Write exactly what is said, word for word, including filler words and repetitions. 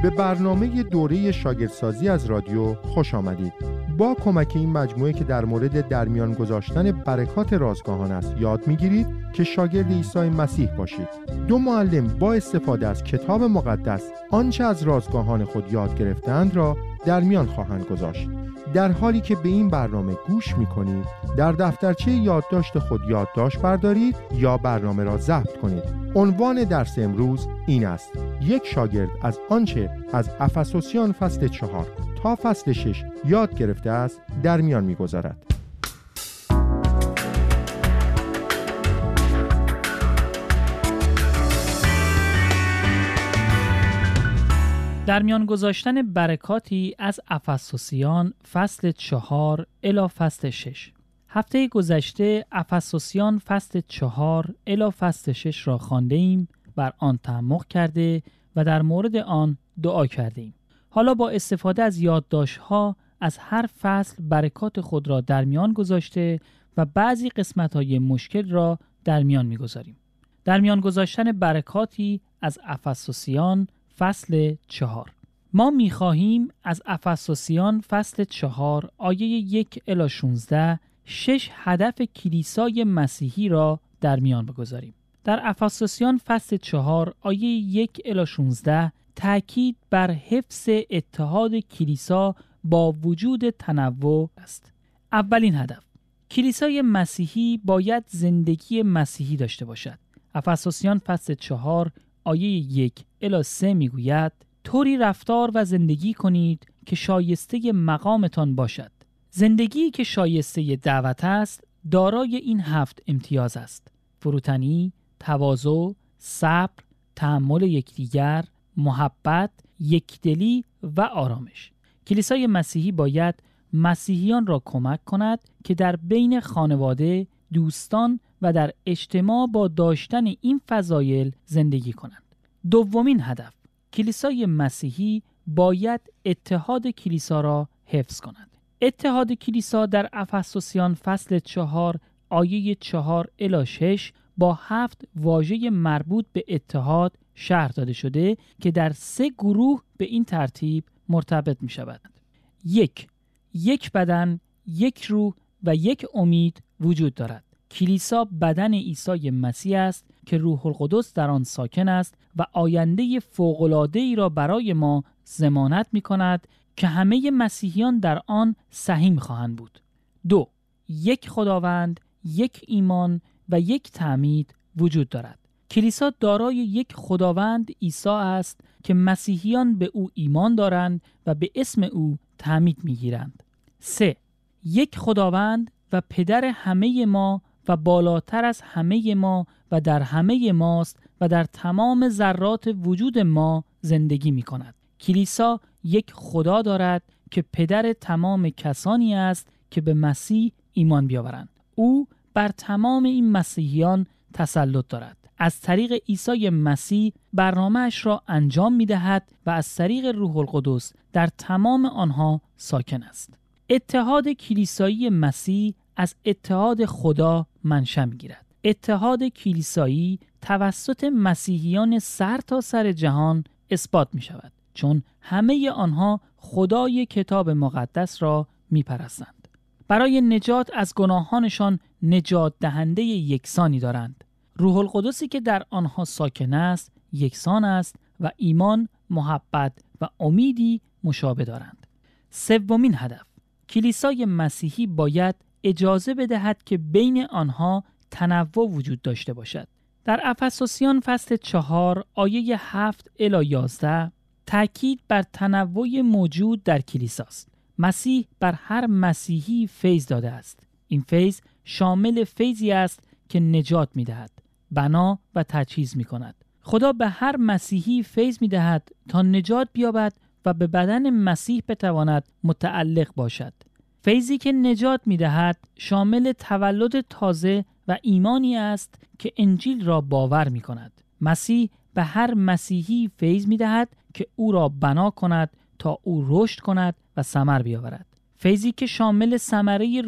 به برنامه دوره شاگردسازی از رادیو خوش آمدید. با کمک این مجموعه که در مورد در میان گذاشتن برکات رازگاهان است یاد میگیرید که شاگرد عیسی مسیح باشید. دو معلم با استفاده از کتاب مقدس آنچه از رازگاهان خود یاد گرفتند را در میان خواهند گذاشت. در حالی که به این برنامه گوش میکنید، در دفترچه یادداشت خود یادداشت بردارید یا برنامه را ضبط کنید. عنوان درس امروز این است: یک شاگرد از آنچه از افسوسیان فصل چهار تا فصل شش یاد گرفته است در میان میگذارد. در میان گذاشتن برکاتی از افسوسیان فصل چهار الی فصل شش. هفته گذشته افسوسیان فصل چهار الی فصل شش را خوانده ایم، بر آن تعمق کرده و در مورد آن دعا کرده ایم. حالا با استفاده از یادداشت‌ها از هر فصل برکات خود را در میان گذاشته و بعضی قسمت‌های مشکل را در میان می‌گذاریم. در میان گذاشتن برکاتی از افسوسیان فصل چهار. ما می‌خواهیم از افسوسیان فصل چهار آیه یک الی شانزده شش هدف کلیسای مسیحی را در میان بگذاریم. در افسوسیان فصل چهار آیه یک الی شانزده تأکید بر حفظ اتحاد کلیسا با وجود تنوع است. اولین هدف: کلیسای مسیحی باید زندگی مسیحی داشته باشد. افسوسیان فصل چهار آیه یک الی سه میگوید: طوری رفتار و زندگی کنید که شایسته مقامتان باشد. زندگی که شایسته دعوت است دارای این هفت امتیاز است: فروتنی، تواضع، صبر، تحمل یکدیگر، محبت، یکدلی و آرامش. کلیسای مسیحی باید مسیحیان را کمک کند که در بین خانواده، دوستان و در اجتماع با داشتن این فضایل زندگی کنند. دومین هدف: کلیسای مسیحی باید اتحاد کلیسا را حفظ کند. اتحاد کلیسا در افسوسیان فصل چهار آیه چهار الی شش با هفت واژه مربوط به اتحاد شرح داده شده که در سه گروه به این ترتیب مرتبط می شود. یک، یک بدن، یک روح و یک امید وجود دارد. کلیسا بدن عیسی مسیح است که روح القدس در آن ساکن است و آینده فوق‌العاده‌ای را برای ما ضمانت می کند که همه مسیحیان در آن سهیم خواهند بود. دو، یک خداوند، یک ایمان و یک تعمید وجود دارد. کلیسا دارای یک خداوند عیسی است که مسیحیان به او ایمان دارند و به اسم او تعمید می‌گیرند. سه، یک خداوند و پدر همه ما و بالاتر از همه ما و در همه ماست و در تمام ذرات وجود ما زندگی می‌کند. کلیسا یک خدا دارد که پدر تمام کسانی است که به مسیح ایمان بیاورند. او بر تمام این مسیحیان تسلط دارد. از طریق عیسی مسیح برنامه‌اش را انجام می‌دهد و از طریق روح القدس در تمام آنها ساکن است. اتحاد کلیسایی مسیح از اتحاد خدا منشأ می‌گیرد. اتحاد کلیسایی توسط مسیحیان سر تا سر جهان اثبات می‌شود، چون همه آنها خدای کتاب مقدس را می‌پرستند. برای نجات از گناهانشان نجات دهنده یکسانی دارند. روح القدسی که در آنها ساکن است یکسان است و ایمان، محبت و امیدی مشابه دارند. سومین هدف: کلیسای مسیحی باید اجازه بدهد که بین آنها تنوع وجود داشته باشد. در افسوسیان فصل چهار آیه هفت الی یازده تأکید بر تنوع موجود در کلیساست. مسیح بر هر مسیحی فیض داده است. این فیض شامل فیضی است که نجات می‌دهد، بنا و تجهیز می‌کند. خدا به هر مسیحی فیض می‌دهد تا نجات بیابد و به بدن مسیح بتواند متعلق باشد. فیضی که نجات می‌دهد شامل تولد تازه و ایمانی است که انجیل را باور می‌کند. مسیح به هر مسیحی فیض می‌دهد که او را بنا کند تا او رشد کند و ثمر بیاورد. فیضی که شامل ثمره